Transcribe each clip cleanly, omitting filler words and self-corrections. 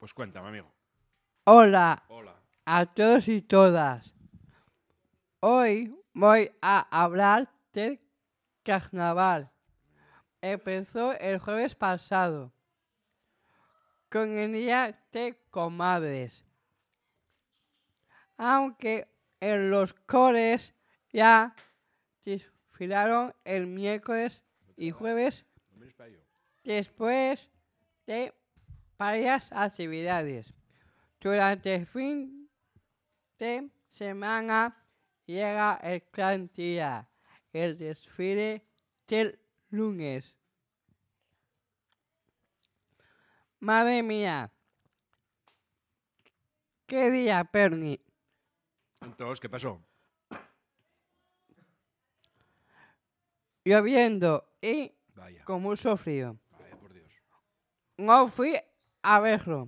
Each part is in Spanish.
Pues cuéntame, amigo. Hola Hola. a todos y todas. Hoy voy a hablar del carnaval. Empezó el jueves pasado con el Día de Comadres. Aunque en los coles ya desfilaron el miércoles y jueves después de varias actividades. Durante el fin de semana llega el gran día, el desfile del lunes. Madre mía, ¿qué día, Perni? Entonces, ¿qué pasó? Lloviendo y Vaya. con mucho frío. Vaya, por Dios. No fui a verlo.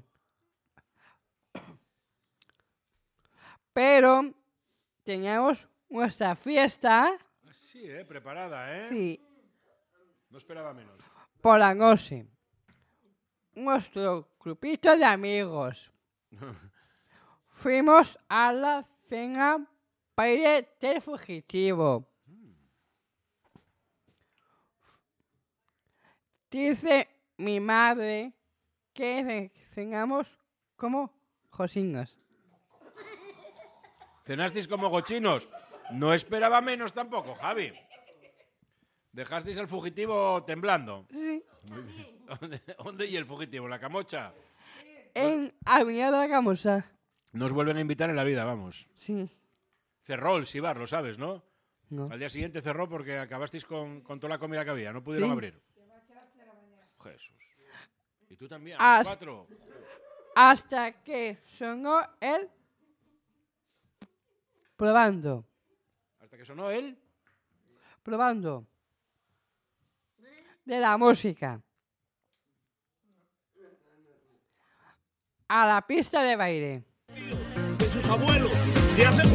Pero teníamos nuestra fiesta. Sí, preparada, ¿eh? Sí, No esperaba menos. por la noche. Nuestro grupito de amigos. Fuimos a la cena baile del fugitivo. Dice mi madre que cenamos como cocinas. ¿Cenasteis como gochinos? No esperaba menos tampoco, Javi. ¿Dejasteis al fugitivo temblando? Sí. ¿Dónde y el fugitivo? ¿En la Camocha? En Avenida de la Camosa. Nos vuelven a invitar en la vida, vamos. Sí. Cerró el Sibar, lo sabes, ¿no? No. Al día siguiente cerró porque acabasteis con toda la comida que había. No pudieron Sí. abrir. Jesús. ¿Y tú también? Hasta- 4. Hasta que sonó el probando. Hasta que sonó él. Probando. De la música. A la pista de baile. De sus abuelos, de hace